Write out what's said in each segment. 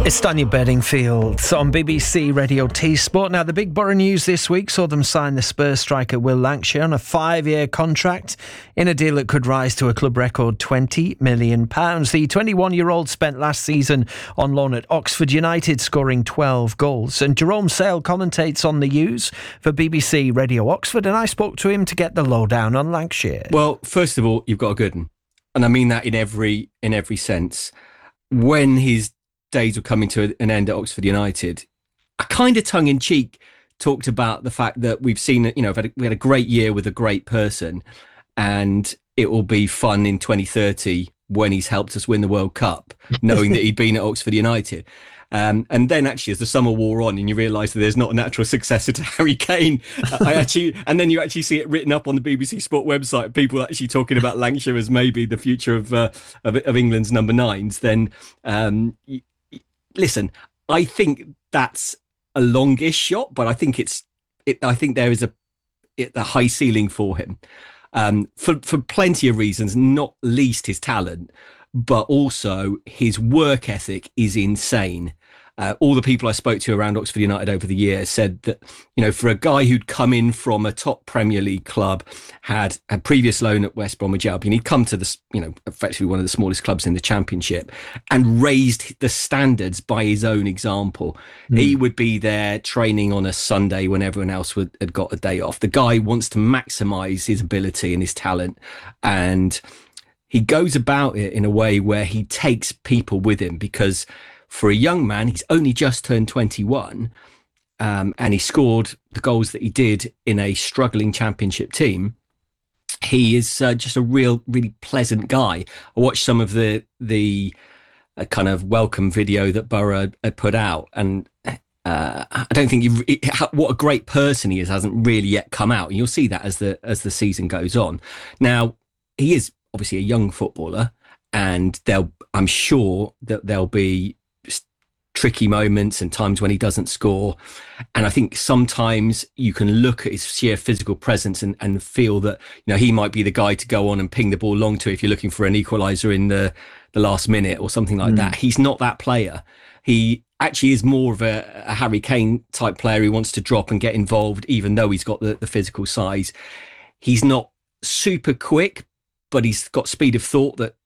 It's Daniel Bedingfield on BBC Radio T Sport. Now, the big Borough news this week saw them sign the Spurs striker Will Lancashire on a 5-year contract in a deal that could rise to a club record £20 million. The 21-year-old spent last season on loan at Oxford United, scoring 12 goals. And Jerome Sale commentates on the U's for BBC Radio Oxford, and I spoke to him to get the lowdown on Lancashire. Well, first of all, you've got a good one. And I mean that in every sense. When his days were coming to an end at Oxford United, I kind of tongue-in-cheek talked about the fact that we've seen, we had a great year with a great person, and it will be fun in 2030 when he's helped us win the World Cup, knowing that he'd been at Oxford United. And then actually, as the summer wore on and you realise that there's not a natural successor to Harry Kane, and then you actually see it written up on the BBC Sport website, people actually talking about Lancashire as maybe the future of England's number nines, then listen, I think that's a longish shot, but I think I think there is a high ceiling for him, for plenty of reasons, not least his talent, but also his work ethic is insane. All the people I spoke to around Oxford United over the years said that, for a guy who'd come in from a top Premier League club, had a previous loan at West Bromwich Albion, he'd come to this, effectively one of the smallest clubs in the Championship, and raised the standards by his own example. He would be there training on a Sunday when everyone else had got a day off. The guy wants to maximise his ability and his talent, and he goes about it in a way where he takes people with him, because for a young man, he's only just turned 21, and he scored the goals that he did in a struggling Championship team. He is just a really pleasant guy. I watched some of the kind of welcome video that Borough had put out, and I don't think what a great person he is hasn't really yet come out. And you'll see that as the season goes on. Now, he is obviously a young footballer, and I'm sure that there'll be tricky moments and times when he doesn't score. And I think sometimes you can look at his sheer physical presence and feel that, he might be the guy to go on and ping the ball long to if you're looking for an equaliser in the last minute or something like that. He's not that player. He actually is more of a Harry Kane type player who wants to drop and get involved, even though he's got the physical size. He's not super quick, but he's got speed of thought that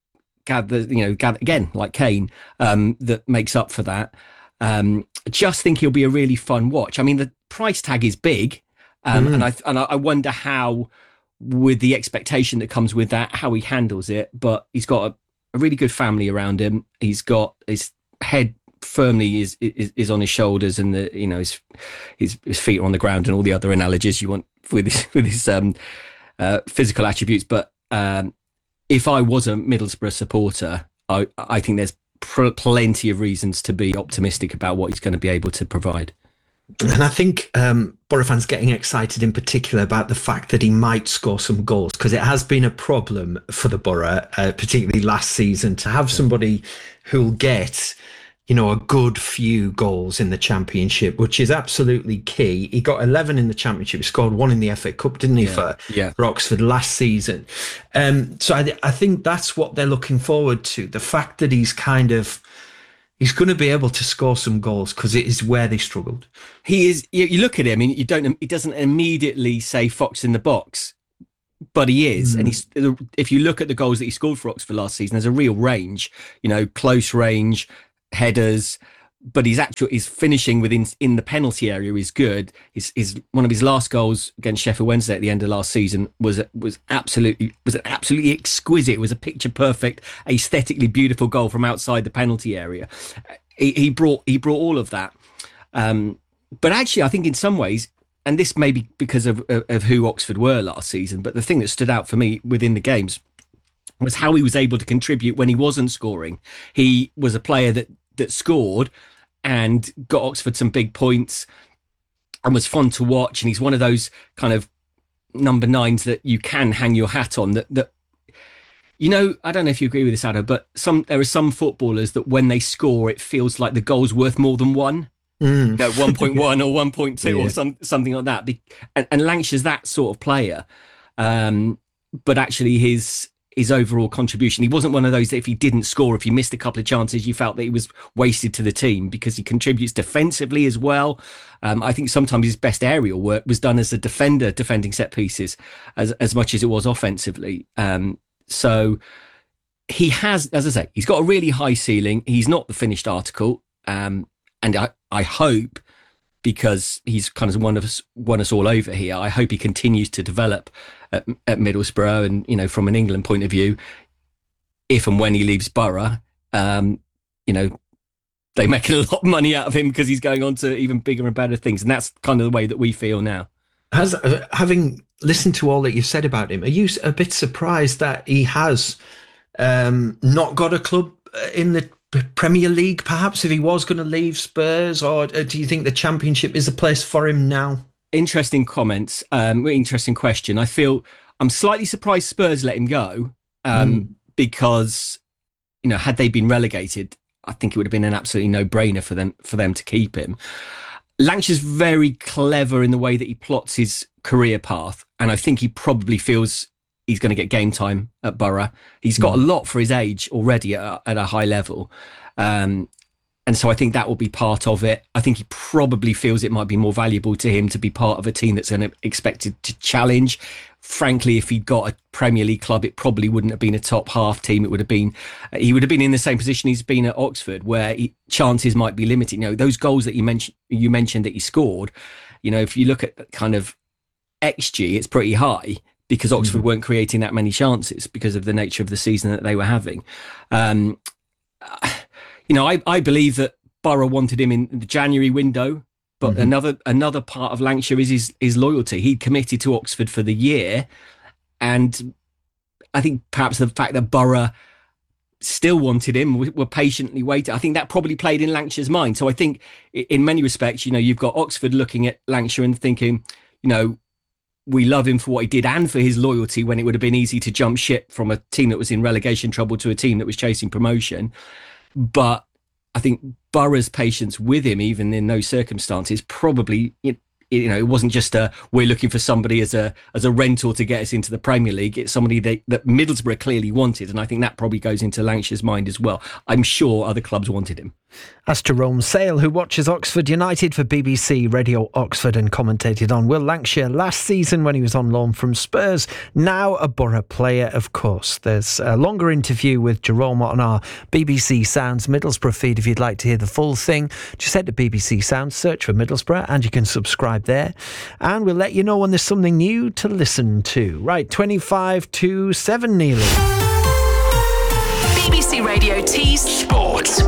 again, like Kane, that makes up for that. I just think he'll be a really fun watch. I mean, the price tag is big, and I wonder how, with the expectation that comes with that, how he handles it. But he's got a really good family around him. He's got his head firmly is on his shoulders, and his feet are on the ground, and all the other analogies you want with his physical attributes. But if I was a Middlesbrough supporter, I think there's plenty of reasons to be optimistic about what he's going to be able to provide. And I think Borough fans getting excited in particular about the fact that he might score some goals, because it has been a problem for the Borough, particularly last season, to have somebody who'll get a good few goals in the Championship, which is absolutely key. He got 11 in the Championship. He scored 1 in the FA Cup, didn't he, for Oxford last season? So I think that's what they're looking forward to. The fact that he's going to be able to score some goals, because it is where they struggled. He is. You look at him, and he doesn't immediately say fox in the box, but he is. And if you look at the goals that he scored for Oxford last season, there's a real range. Close range, headers, but his finishing in the penalty area is good. His one of his last goals against Sheffield Wednesday at the end of last season was absolutely exquisite. It was a picture perfect, aesthetically beautiful goal from outside the penalty area. He brought all of that. But actually, I think in some ways, and this may be because of who Oxford were last season, but the thing that stood out for me within the games was how he was able to contribute when he wasn't scoring. He was a player that scored and got Oxford some big points and was fun to watch. And he's one of those kind of number nines that you can hang your hat on. That I don't know if you agree with this, Adam, but there are some footballers that when they score, it feels like the goal's worth more than one. 1.1 or 1.2 or something like that. And Lancashire's that sort of player. But actually his overall contribution. He wasn't one of those that if he didn't score, if he missed a couple of chances, you felt that he was wasted to the team, because he contributes defensively as well. I think sometimes his best aerial work was done as a defender, defending set pieces as much as it was offensively. So he has, as I say, he's got a really high ceiling. He's not the finished article. And I hope, because he's kind of won us all over here, I hope he continues to develop at Middlesbrough. And, you know, from an England point of view, if and when he leaves Borough, you know, they make a lot of money out of him because he's going on to even bigger and better things. And that's kind of the way that we feel now. Having listened to all that you've said about him, are you a bit surprised that he has not got a club in the Premier League, perhaps, if he was going to leave Spurs? Or do you think the Championship is a place for him now? Interesting comments. Interesting question. I feel I'm slightly surprised Spurs let him go, because, you know, had they been relegated, I think it would have been an absolutely no-brainer for them to keep him. Lancashire's very clever in the way that he plots his career path, and I think he probably feels he's going to get game time at Borough. He's got a lot for his age already at a high level. And so I think that will be part of it. I think he probably feels it might be more valuable to him to be part of a team that's expected to challenge. Frankly, if he'd got a Premier League club, it probably wouldn't have been a top half team. He would have been in the same position he's been at Oxford, where chances might be limited. You know, those goals that you mentioned that he scored, you know, if you look at kind of XG, it's pretty high, because Oxford weren't creating that many chances because of the nature of the season that they were having. You know, I believe that Borough wanted him in the January window, but another part of Lancashire is his loyalty. He committed to Oxford for the year, and I think perhaps the fact that Borough still wanted him, were patiently waiting, I think that probably played in Lancashire's mind. So I think in many respects, you know, you've got Oxford looking at Lancashire and thinking, you know, we love him for what he did and for his loyalty, when it would have been easy to jump ship from a team that was in relegation trouble to a team that was chasing promotion. But I think Borough's patience with him, even in those circumstances, probably, you know, it wasn't just we're looking for somebody as a rental to get us into the Premier League. It's somebody that Middlesbrough clearly wanted, and I think that probably goes into Lancashire's mind as well. I'm sure other clubs wanted him. That's Jerome Sale, who watches Oxford United for BBC Radio Oxford and commentated on Will Lancashire last season when he was on loan from Spurs. Now a Borough player, of course. There's a longer interview with Jerome on our BBC Sounds Middlesbrough feed if you'd like to hear the full thing. Just head to BBC Sounds, search for Middlesbrough, and you can subscribe there. And we'll let you know when there's something new to listen to. Right, 25 to 7 nearly. BBC Radio Tees Sport.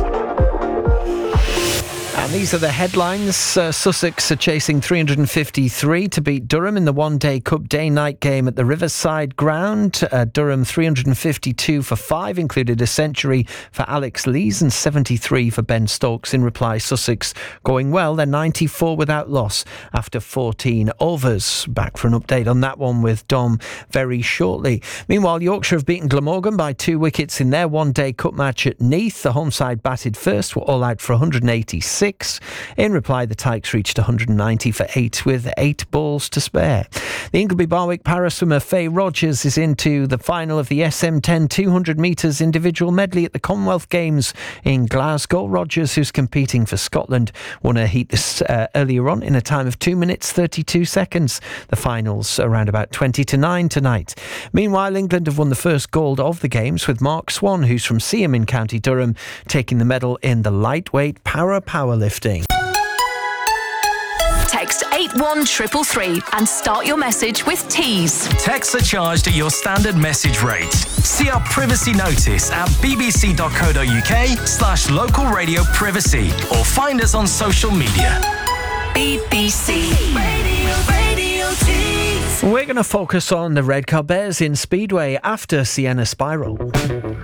And these are the headlines. Sussex are chasing 353 to beat Durham in the one-day Cup day-night game at the Riverside Ground. Durham 352 for 5, included a century for Alex Lees and 73 for Ben Stokes. In reply, Sussex going well. They're 94 without loss after 14 overs. Back for an update on that one with Dom very shortly. Meanwhile, Yorkshire have beaten Glamorgan by 2 wickets in their one-day Cup match at Neath. The home side batted first, were all out for 186. In reply, the Tykes reached 190 for 8 with 8 balls to spare. The Ingleby Barwick paraswimmer Faye Rogers is into the final of the SM10 200 metres individual medley at the Commonwealth Games in Glasgow. Rogers, who's competing for Scotland, won a heat this earlier on in a time of 2 minutes 32 seconds. The finals around about 20 to 9 tonight. Meanwhile, England have won the first gold of the Games, with Mark Swan, who's from Seaham in County Durham, taking the medal in the lightweight powerlifting. Text 81333 and start your message with Tees. Texts are charged at your standard message rate. See our privacy notice at bbc.co.uk/local radio privacy, or find us on social media. BBC Radio Tees. We're going to focus on the Redcar Bears in Speedway after Sienna Spiral.